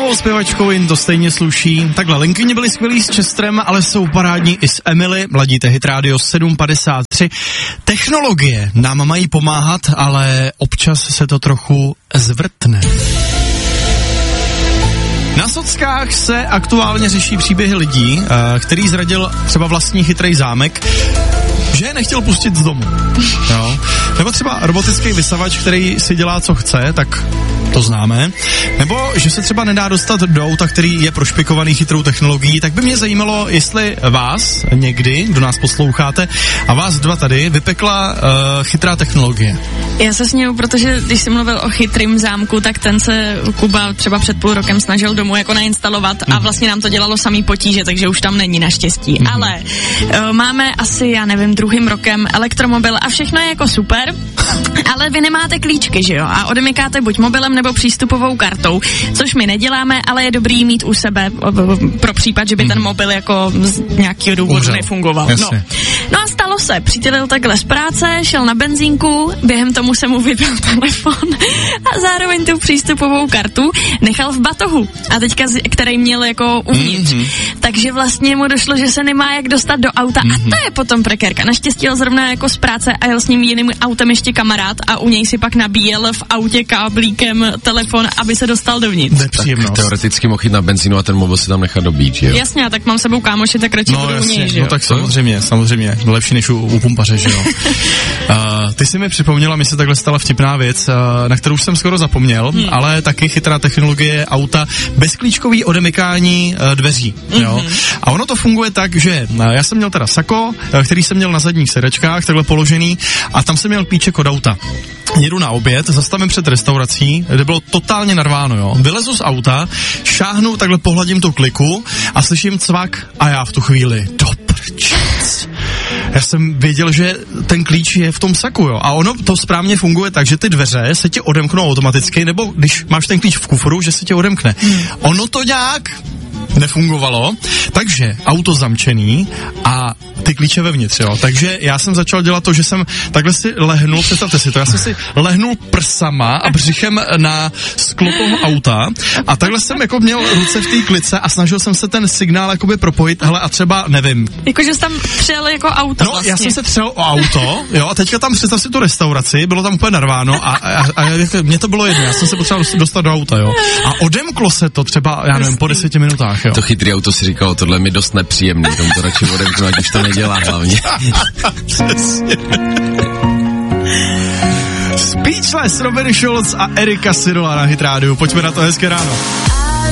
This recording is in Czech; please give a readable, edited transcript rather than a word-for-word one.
malou zpěvačkou jim to stejně sluší. Takhle, Linkyni byli skvělí s Chesterem, ale jsou parádní i s Emily. Mladíte Hit Radio 753. Technologie nám mají pomáhat, ale občas se to trochu zvrtne. Na sockách se aktuálně řeší příběhy lidí, který zradil třeba vlastní chytrý zámek, že je nechtěl pustit z domu. Jo. Nebo třeba robotický vysavač, který si dělá, co chce, tak to známe. Nebo že se třeba nedá dostat do auta, který je prošpikovaný chytrou technologií, tak by mě zajímalo, jestli vás někdy, kdo nás posloucháte, a vás dva tady, vypekla chytrá technologie. Já se směju, protože když jsi mluvil o chytrým zámku, tak ten se Kuba třeba před půl rokem snažil domů jako nainstalovat a vlastně nám to dělalo samý potíže, takže už tam není naštěstí. Ale máme asi, já nevím, druhým rokem elektromobil a všechno je jako super, ale vy nemáte klíčky, že jo? A odemykáte buď mobilem nebo přístupovou kartou, což my neděláme, ale je dobrý mít u sebe pro případ, že by ten mobil jako z nějakého důvodu nefungoval. No a stalo se, přítelill takhle z práce, šel na benzínku, během tomu se mu vypil telefon a zároveň tu přístupovou kartu nechal v batohu. A teďka, který měl jako uvnitř. Takže vlastně mu došlo, že se nemá jak dostat do auta a to je potom prekérka. Naštěstí jel zrovna jako z práce a jel s ním jiným autem ještě kamarád a u něj si pak nabíjel v autě káblíkem telefon, aby se dostal dovnitř. Nepříjemnost. Tak teoreticky mohl jít na benzínu a ten mobil si tam nechat dobít, že jo? Jasně, a tak mám sebou kámoši, tak radši budu u něj, že jo? No tak samozřejmě, lepší než u pumpaře, že jo. Ty si mi připomněla, mi se takhle stala vtipná věc, na kterou jsem skoro zapomněl, ale taky chytrá technologie auta, bezklíčkový odemykání dveří, jo. A ono to funguje tak, že já jsem měl teda sako, který jsem měl na zadních sedačkách, takhle položený, a tam jsem měl klíček od auta. Jedu na oběd, zastavím před restaurací, kde bylo totálně narváno, jo. Vylezu z auta, šáhnu, takhle pohladím tu kliku a slyším cvak a já v tu chvíli, já jsem věděl, že ten klíč je v tom saku, jo. A ono to správně funguje tak, že ty dveře se ti odemknou automaticky, nebo když máš ten klíč v kufru, že se ti odemkne. Ono to nějak nefungovalo, takže auto zamčený a ty klíče vevnitř, jo. Takže já jsem začal dělat to, že jsem takhle si lehnul, představte si to, já jsem si lehnul prsama a břichem na sklo toho auta a takhle jsem jako měl ruce v té klice a snažil jsem se ten signál jakoby propojit, hele, a třeba, nevím. Jakože jsi tam přijel jako auto vlastně. Já jsem se přijel o auto, jo, a teďka tam představ si tu restauraci, bylo tam úplně narváno a mně to bylo jedno, já jsem se potřeboval dostat do auta, jo. A odemklo se to třeba, já nevím, po 10 minutách, jo. To chytrý auto si říkalo, tohle je mi dost nepříjemný, tomu to radši odemknu, ať už to nedělá hlavně. Přesně. Speechless, Robin Schulz a Erika Sirola na Hit Radio. Pojďme na to, hezké ráno.